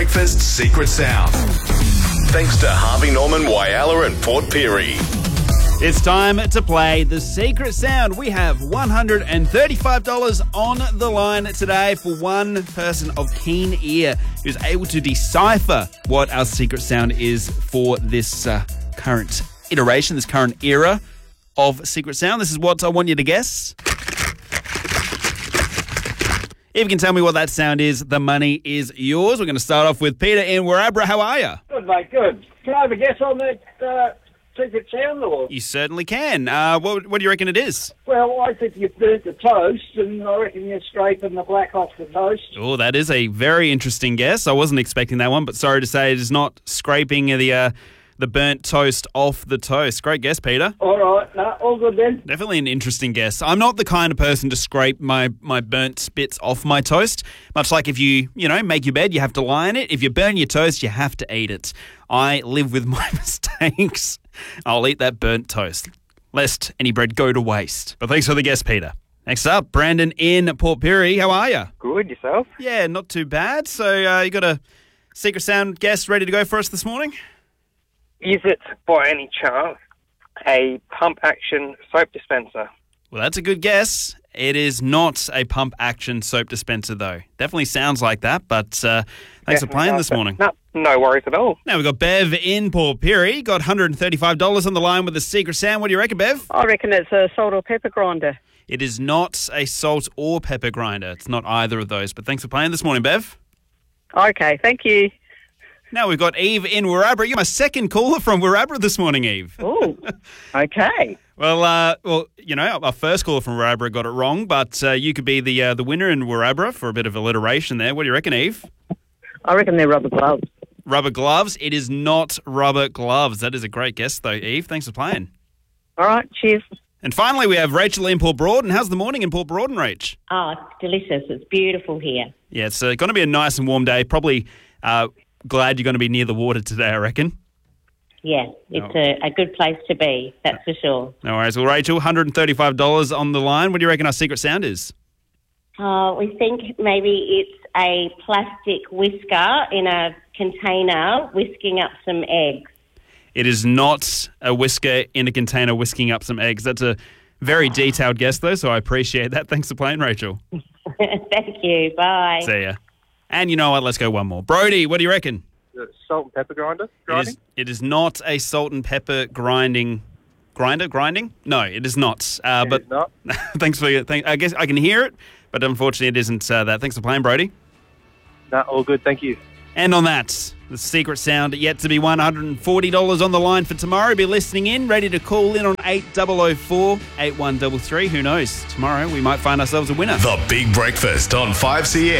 Breakfast Secret Sound. Thanks to Harvey Norman, Whyalla and Port Pirie. It's time to play the secret sound. We have $135 on the line today for one person of keen ear who's able to decipher what our secret sound is for this current iteration, this current era of secret sound. This is what I want you to guess. If you can tell me what that sound is, the money is yours. We're going to start off with Peter in Werrabra. How are you? Good, mate, good. Can I have a guess on that secret sound? Or? You certainly can. What do you reckon it is? Well, I think you've burnt the toast, and I reckon you're scraping the black off the toast. Oh, that is a very interesting guess. I wasn't expecting that one, but sorry to say it is not scraping the burnt toast off the toast. Great guess, Peter. All right, no, all good then. Definitely an interesting guess. I'm not the kind of person to scrape my burnt bits off my toast. Much like if you make your bed, you have to lie in it. If you burn your toast, you have to eat it. I live with my mistakes. I'll eat that burnt toast, lest any bread go to waste. But thanks for the guess, Peter. Next up, Brandon in Port Pirie. How are you? Good, yourself? Yeah, not too bad. So you got a secret sound guess ready to go for us this morning? Is it, by any chance, a pump-action soap dispenser? Well, that's a good guess. It is not a pump-action soap dispenser, though. Definitely sounds like that, but thanks for playing this morning. No worries at all. Now we've got Bev in Port Pirie. Got $135 on the line with the secret sound. What do you reckon, Bev? I reckon it's a salt or pepper grinder. It is not a salt or pepper grinder. It's not either of those, but thanks for playing this morning, Bev. Okay, thank you. Now we've got Eve in Werrabra. You're my second caller from Werrabra this morning, Eve. Oh, okay. Well, our first caller from Werrabra got it wrong, but you could be the winner in Werrabra for a bit of alliteration there. What do you reckon, Eve? I reckon they're rubber gloves. Rubber gloves? It is not rubber gloves. That is a great guess, though, Eve. Thanks for playing. All right, cheers. And finally, we have Rachel in Port Broaden. How's the morning in Port Broaden, Rach? Oh, it's delicious. It's beautiful here. Yeah, it's going to be a nice and warm day. Probably glad you're going to be near the water today, I reckon. Yeah, it's a good place to be, that's for sure. No worries. Well, Rachel, $135 on the line. What do you reckon our secret sound is? We think maybe it's a plastic whisker in a container whisking up some eggs. It is not a whisker in a container whisking up some eggs. That's a very detailed guess, though, so I appreciate that. Thanks for playing, Rachel. Thank you. Bye. See ya. And you know what? Let's go one more. Brody, what do you reckon? Salt and pepper grinding? It is not a salt and pepper grinding? No, it is not. But is not? Thanks for your thing. I guess I can hear it, but unfortunately it isn't that. Thanks for playing, Brody. No, all good. Thank you. And on that, the secret sound yet to be $140 on the line for tomorrow. Be listening in, ready to call in on 8004 8133. Who knows? Tomorrow we might find ourselves a winner. The Big Breakfast on 5CN.